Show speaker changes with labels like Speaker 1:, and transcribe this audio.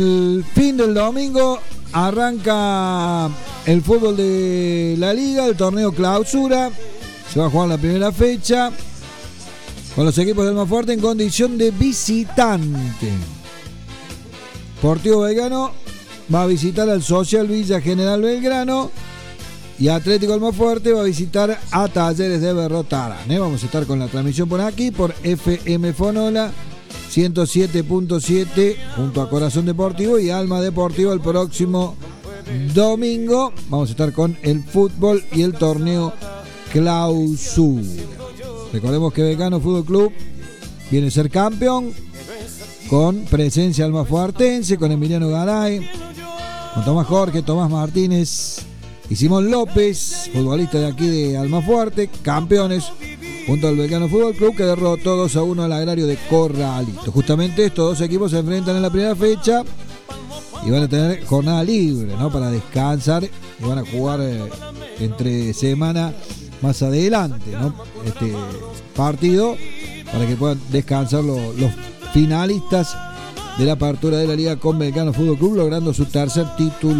Speaker 1: El fin del domingo arranca el fútbol de la liga, el torneo clausura. Se va a jugar la primera fecha con los equipos del Almafuerte en condición de visitante. Sportivo Belgrano va a visitar al Social Villa General Belgrano y Atlético Almafuerte va a visitar a Talleres de Berrotarán. Vamos a estar con la transmisión por aquí, por FM Fonola 107.7 junto a Corazón Deportivo y Alma Deportivo el próximo domingo. Vamos a estar con el fútbol y el torneo clausura. Recordemos que Belgrano Fútbol Club viene a ser campeón con presencia almafuartense, con Emiliano Garay, con Tomás Jorge, Tomás Martínez y Simón López, futbolista de aquí de Almafuerte, campeones junto al Belgrano Fútbol Club, que derrotó 2-1 al Agrario de Corralito. Justamente estos dos equipos se enfrentan en la primera fecha y van a tener jornada libre, ¿no?, para descansar, y van a jugar entre semana más adelante, ¿no?, este partido, para que puedan descansar los finalistas de la apertura de la liga con Belgrano Fútbol Club, logrando su tercer título